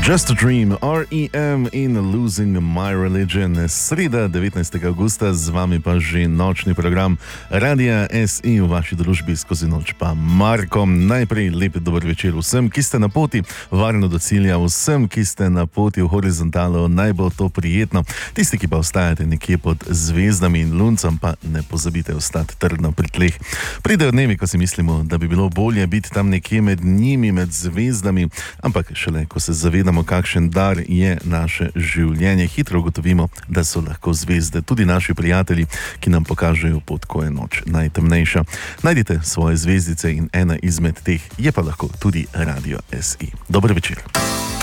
Just a Dream, R.E.M. in Losing My Religion. Sreda, 19. augusta, z vami pa že nočni program Radia SI v vaši družbi skozi noč pa Marko. Najprej lep dober večer vsem, ki ste na poti varno do cilja, vsem, ki ste na poti v horizontalo, naj bo to prijetno. Tisti, ki pa ostajate nekje pod zvezdami in luncem, pa ne pozabite ostati trdno pri tleh. Pridejo dnevi, ko si mislimo, da bi bilo bolje biti tam nekje med njimi, med zvezdami, ampak šele, ko se zavedamo, kakšen dar je naše življenje, hitro ugotovimo, da so lahko zvezde tudi naši prijatelji, ki nam pokažejo pot, ko je noč najtemnejša. Najdite svoje zvezdice in ena izmed teh je pa lahko tudi Radio SI. Dober večer.